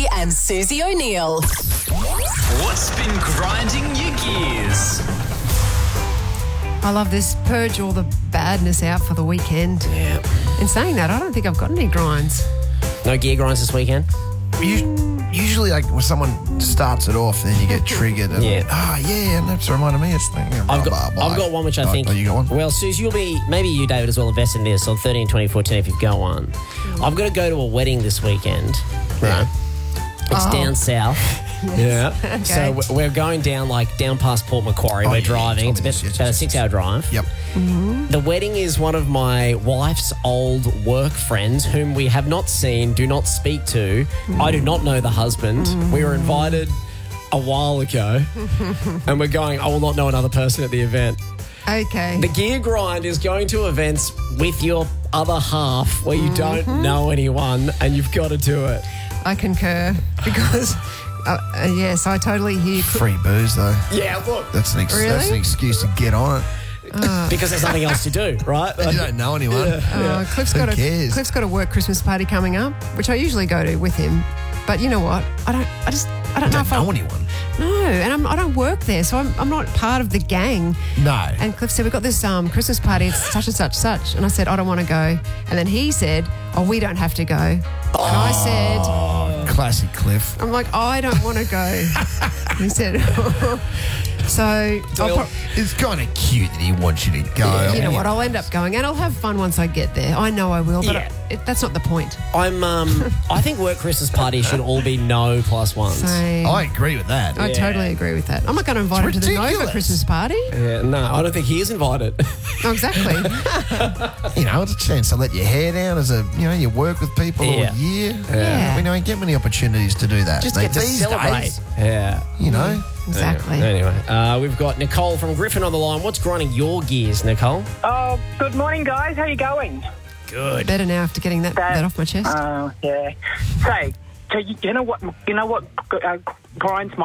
Maddie and Susie O'Neill. What's been grinding your gears? I love this. Purge all the badness out for the weekend. Yeah. In saying that, I don't think I've got any grinds. No gear grinds this weekend? Usually, like when someone starts it off, then you get triggered. And, and that's reminded me. It's I've got one which I think. Oh, you got one? Well, Suze, maybe you, David, as well, invest in this on 13-20-14 if you've got one. I've got to go to a wedding this weekend. Right. It's down south. Yes. Yeah. Okay. So we're going down past Port Macquarie. We're driving. It's about a 6-hour drive. Yep. Mm-hmm. The wedding is one of my wife's old work friends whom we have not seen, do not speak to. I do not know the husband. We were invited a while ago and we're going, I will not know another person at the event. Okay. The gear grind is going to events with your other half where you don't know anyone and you've got to do it. I concur because, yes, I totally hear. Free booze, though. Yeah, look. That's an excuse to get on it. Because there's nothing else to do, right? You don't know anyone. Cliff's Who cares? Cliff's got a work Christmas party coming up, which I usually go to with him. But you know what? I don't know if know anyone. No, and I don't work there, so I'm not part of the gang. No. And Cliff said, we've got this Christmas party, it's such and such, such. And I said, I don't want to go. And then he said, oh, we don't have to go. And I said... Classic Cliff. I'm like, I don't want to go. He said... So it's kind of cute that he wants you to go. You know what? I'll end up going, and I'll have fun once I get there. I know I will, but that's not the point. I think work Christmas parties should all be no +1s. Same. I agree with that. I totally agree with that. I'm not going to invite him to the Nova Christmas party. Yeah, no, I don't think he is invited. Oh, exactly. It's a chance to let your hair down as you work with people all year. Yeah. We don't get many opportunities to do that. Just get to celebrate. Days, Yeah. Exactly. Anyway, we've got Nicole from Griffin on the line. What's grinding your gears, Nicole? Oh, good morning, guys. How you going? Good. Better now after getting that off my chest. Yeah. So you know what grinds my